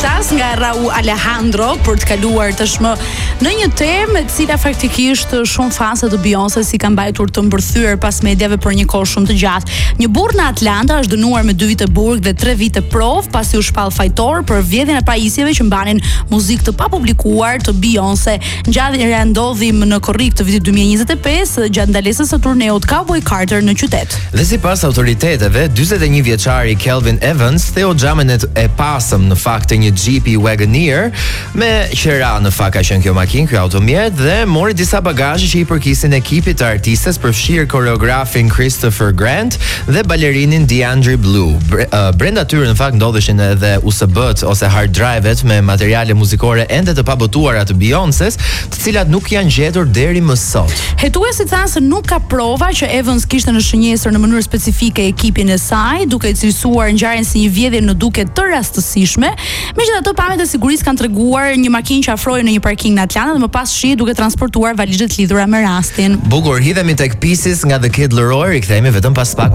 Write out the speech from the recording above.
Pistas nga Raul Alejandro për të kaluar tashmë në një temë e cila faktikisht shumë fanse të Beyoncé si kanë mbajtur të mbërthyer pas mediave për një kohë shumë të gjatë. Një burr në Atlanta është dënuar me 2 vite burg dhe 3 vite provë pasi u shpall fajtor për vjedhjen e pajisjeve që mbanin muzikë të papublikuar të Beyoncé. Ngjarja ndodhi në korrik të vitit 2025 gjatë ndalesës së turneut Cowboy Carter në qytet. Dhe sipas autoriteteve, 41 vjeçari Kelvin Evans theu xhamin e pasëm në fakt të një Jeep Wagoneer me qera në fakt ka qenë kjo makinë, ky automjet, dhe mori disa bagazhe që i përkisin ekipit të artistes, përfshirë koreografin Christopher Grant dhe balerinin DeAndre Blue. Brenda tyre në fakt ndodheshin edhe USB-t ose hard drive-et me materiale muzikore ende të pabotuara të Beyoncés, të cilat nuk janë gjetur deri më sot. Hetuesit thanë se nuk ka prova që Evans kishte në shënjesër në mënyrë specifike ekipin e saj, duke cilësuar ngjarjen si një vjedhje në duket të rastësishme. Megjithatë, pamjet e sigurisë kanë treguar një makinë që afroi në një parking në Atlanta dhe më pas shihet duke transportuar valizhet lidhura me rastin. Bukur, hidhemi tek Pieces nga The Kid Laroi, rikthehemi vetëm pas pak.